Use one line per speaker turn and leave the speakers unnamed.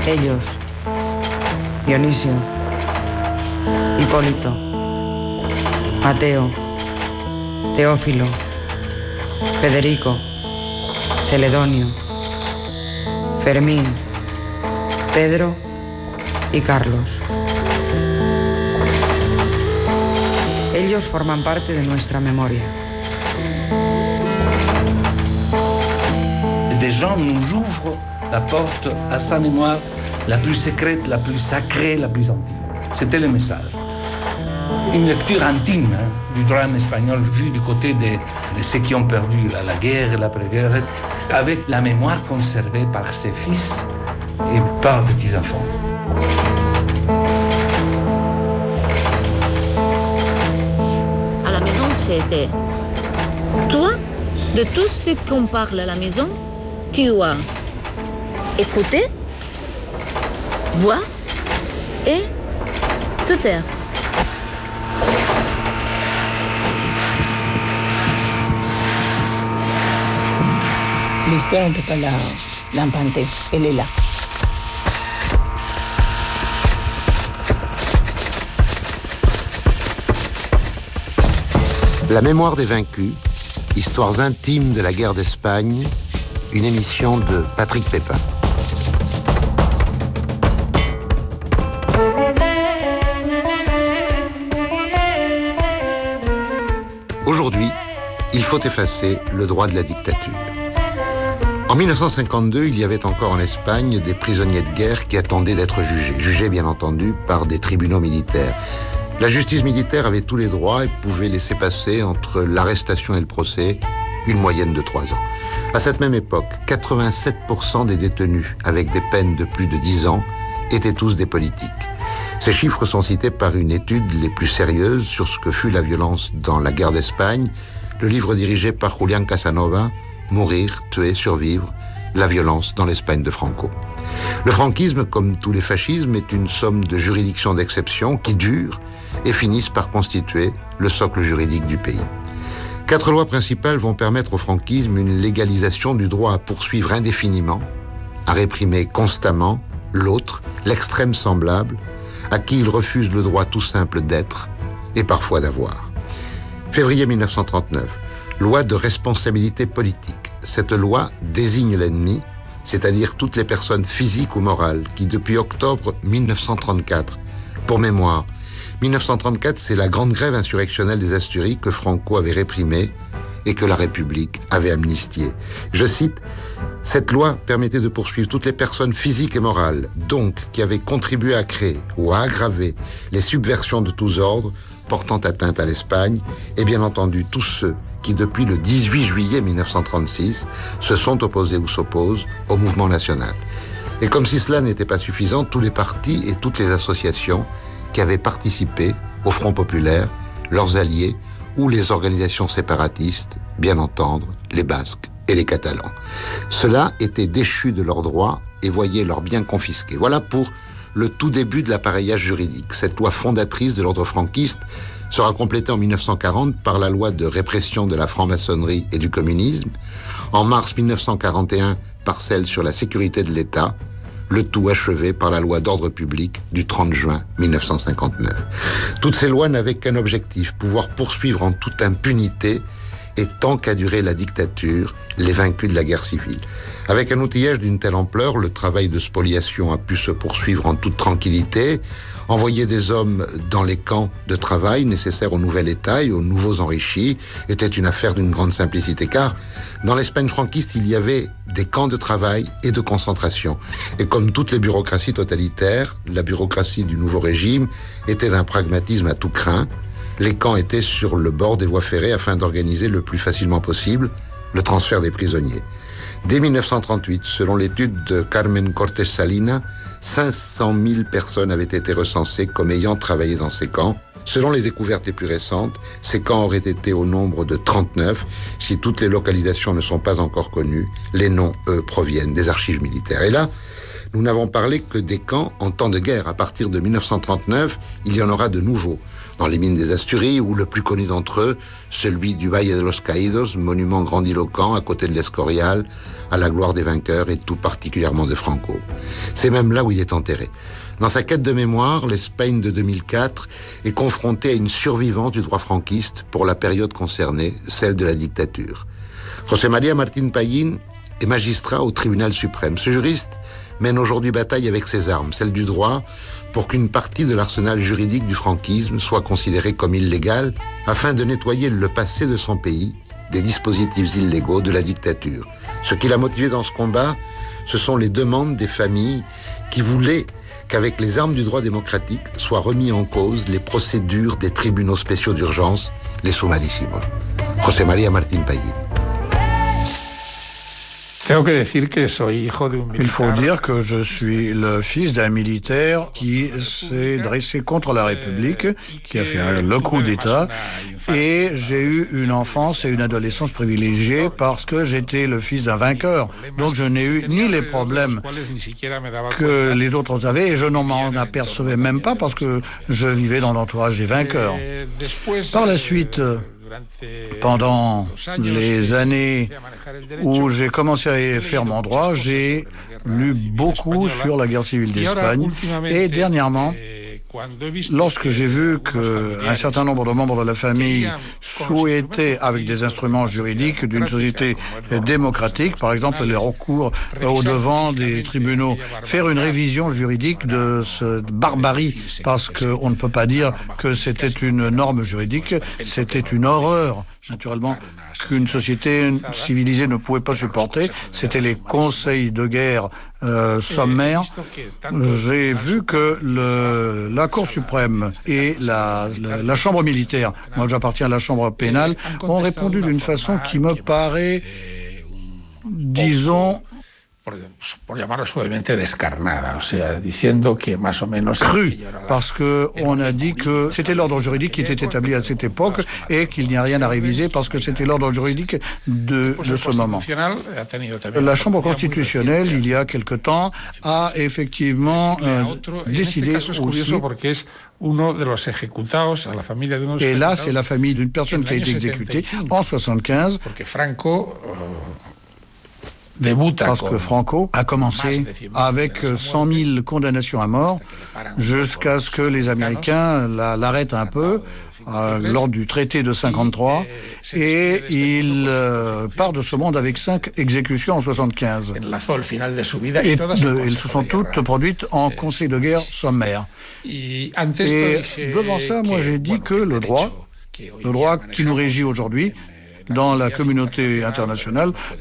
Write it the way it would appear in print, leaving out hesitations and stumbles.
Ellos: Dionisio, Hipólito, Mateo, Teófilo, Federico, Celedonio, Fermín, Pedro y Carlos. Ellos forman parte de nuestra memoria.
Des gens nous ouvrent la porte à sa mémoire la plus secrète, la plus sacrée, la plus intime. C'était le message. Une lecture intime du drame espagnol vu du côté de ceux qui ont perdu la guerre et l'après-guerre, avec la mémoire conservée par ses fils et par petits-enfants.
À la maison, c'était toi, de tout ce qu'on parle à la maison, tu as écouté, voir et te taire.
L'histoire de pas l'inventer, elle est là.
La mémoire des vaincus, histoires intimes de la guerre d'Espagne, une émission de Patrick Pépin. Aujourd'hui, il faut effacer le droit de la dictature. En 1952, il y avait encore en Espagne des prisonniers de guerre qui attendaient d'être jugés bien entendu par des tribunaux militaires. La justice militaire avait tous les droits et pouvait laisser passer entre l'arrestation et le procès une moyenne de 3 ans. À cette même époque, 87% des détenus avec des peines de plus de 10 ans étaient tous des politiques. Ces chiffres sont cités par une étude les plus sérieuses sur ce que fut la violence dans la guerre d'Espagne, le livre dirigé par Julián Casanova, Mourir, tuer, survivre, la violence dans l'Espagne de Franco. Le franquisme, comme tous les fascismes, est une somme de juridictions d'exception qui durent et finissent par constituer le socle juridique du pays. 4 lois principales vont permettre au franquisme une légalisation du droit à poursuivre indéfiniment, à réprimer constamment l'autre, l'extrême semblable, à qui il refuse le droit tout simple d'être et parfois d'avoir. Février 1939, loi de responsabilité politique. Cette loi désigne l'ennemi, c'est-à-dire toutes les personnes physiques ou morales qui, depuis octobre 1934, pour mémoire, 1934, c'est la grande grève insurrectionnelle des Asturies que Franco avait réprimée et que la République avait amnistiée. Je cite, « Cette loi permettait de poursuivre toutes les personnes physiques et morales, donc qui avaient contribué à créer ou à aggraver les subversions de tous ordres portant atteinte à l'Espagne, et bien entendu tous ceux qui, depuis le 18 juillet 1936, se sont opposés ou s'opposent au mouvement national. » Et comme si cela n'était pas suffisant, tous les partis et toutes les associations qui avaient participé au Front populaire, leurs alliés ou les organisations séparatistes, bien entendre les Basques et les Catalans. Ceux-là étaient déchus de leurs droits et voyaient leurs biens confisqués. Voilà pour le tout début de l'appareillage juridique. Cette loi fondatrice de l'ordre franquiste sera complétée en 1940 par la loi de répression de la franc-maçonnerie et du communisme, en mars 1941 par celle sur la sécurité de l'État, le tout achevé par la loi d'ordre public du 30 juin 1959. Toutes ces lois n'avaient qu'un objectif, pouvoir poursuivre en toute impunité et tant qu'a duré la dictature, les vaincus de la guerre civile. Avec un outillage d'une telle ampleur, le travail de spoliation a pu se poursuivre en toute tranquillité. Envoyer des hommes dans les camps de travail nécessaires au nouvel État et aux nouveaux enrichis était une affaire d'une grande simplicité, car dans l'Espagne franquiste, il y avait des camps de travail et de concentration. Et comme toutes les bureaucraties totalitaires, la bureaucratie du nouveau régime était d'un pragmatisme à tout crin. Les camps étaient sur le bord des voies ferrées afin d'organiser le plus facilement possible le transfert des prisonniers. Dès 1938, selon l'étude de Carmen Cortés Salina, 500 000 personnes avaient été recensées comme ayant travaillé dans ces camps. Selon les découvertes les plus récentes, ces camps auraient été au nombre de 39. Si toutes les localisations ne sont pas encore connues, les noms, eux, proviennent des archives militaires. Et là, Nous n'avons parlé que des camps en temps de guerre. À partir de 1939, il y en aura de nouveaux. Dans les mines des Asturies, ou le plus connu d'entre eux, celui du Valle de los Caídos, monument grandiloquent à côté de l'Escorial, à la gloire des vainqueurs et tout particulièrement de Franco. C'est même là où il est enterré. Dans sa quête de mémoire, l'Espagne de 2004 est confrontée à une survivance du droit franquiste pour la période concernée, celle de la dictature. José María Martín Pallín est magistrat au tribunal suprême. Ce juriste mène aujourd'hui bataille avec ses armes, celle du droit, pour qu'une partie de l'arsenal juridique du franquisme soit considérée comme illégale, afin de nettoyer le passé de son pays des dispositifs illégaux de la dictature. Ce qui l'a motivé dans ce combat, ce sont les demandes des familles qui voulaient qu'avec les armes du droit démocratique soient remis en cause les procédures des tribunaux spéciaux d'urgence, les summarísimos. José María Martín Pallín.
Il faut dire que je suis le fils d'un militaire qui s'est dressé contre la République, qui a fait le coup d'État, et j'ai eu une enfance et une adolescence privilégiées parce que j'étais le fils d'un vainqueur. Donc je n'ai eu ni les problèmes que les autres avaient, et je n'en m'en apercevais même pas parce que je vivais dans l'entourage des vainqueurs. Par la suite, pendant les années où j'ai commencé à faire mon droit, j'ai lu beaucoup sur la guerre civile d'Espagne, et dernièrement, lorsque j'ai vu qu'un certain nombre de membres de la famille souhaitaient, avec des instruments juridiques d'une société démocratique, par exemple les recours au devant des tribunaux, faire une révision juridique de cette barbarie, parce qu'on ne peut pas dire que c'était une norme juridique, c'était une horreur, naturellement, qu'une société civilisée ne pouvait pas supporter. C'était les conseils de guerre sommaires. J'ai vu que la Cour suprême et la Chambre militaire, moi j'appartiens à la Chambre pénale, ont répondu d'une façon qui me paraît, disons, cru, parce qu'on a dit que c'était l'ordre juridique qui était établi à cette époque et qu'il n'y a rien à réviser parce que c'était l'ordre juridique de ce moment. La Chambre constitutionnelle, il y a quelque temps, a effectivement décidé aussi. Et là, c'est la famille d'une personne qui a été exécutée en 1975. Parce que Franco a commencé avec 100 000 condamnations à mort jusqu'à ce que les Américains l'arrêtent un peu lors du traité de 53, et il part de ce monde avec 5 exécutions en 75. Et elles se sont toutes produites en conseil de guerre sommaire. Et devant ça, moi j'ai dit que le droit qui nous régit aujourd'hui dans la communauté internationale